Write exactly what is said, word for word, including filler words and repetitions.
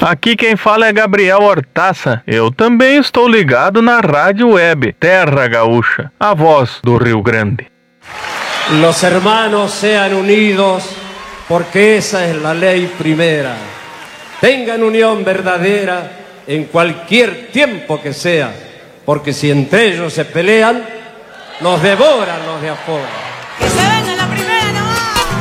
Aqui quem fala é Gabriel Hortaça. Eu também estou ligado na Rádio Web Terra Gaúcha, a voz do Rio Grande. Los hermanos sean unidos, porque esa es la ley primera. Tengan unión verdadera en cualquier tiempo que sea, porque si entre ellos se pelean, nos devoran los de afuera.